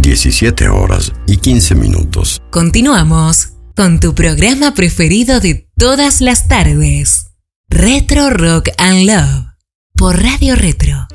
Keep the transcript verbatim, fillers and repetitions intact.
diecisiete horas y quince minutos. Continuamos con tu programa preferido de todas las tardes, Retro Rock and Love, por Radio Retro.